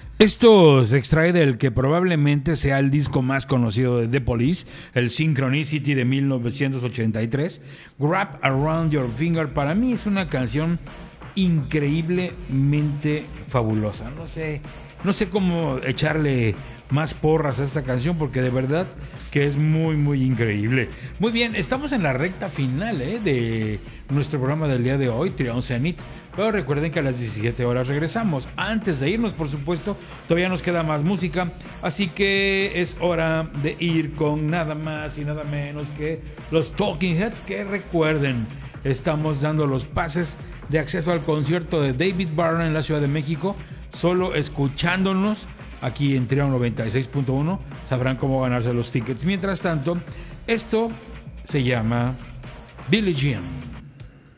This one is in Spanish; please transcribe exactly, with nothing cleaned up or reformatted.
Esto se extrae del que probablemente sea el disco más conocido de The Police, el Synchronicity de mil novecientos ochenta y tres. Wrap Around Your Finger para mí es una canción increíblemente fabulosa. No sé, no sé cómo echarle más porras a esta canción porque de verdad que es muy muy increíble. Muy bien, estamos en la recta final ¿eh? de nuestro programa del día de hoy, Trion Zenith. Pero recuerden que a las diecisiete horas regresamos. Antes de irnos, por supuesto, todavía nos queda más música. Así que es hora de ir con nada más y nada menos que los Talking Heads. Que recuerden, estamos dando los pases de acceso al concierto de David Byrne en la Ciudad de México. Solo escuchándonos aquí en Trion noventa y seis punto uno sabrán cómo ganarse los tickets. Mientras tanto, esto se llama Billie Jean.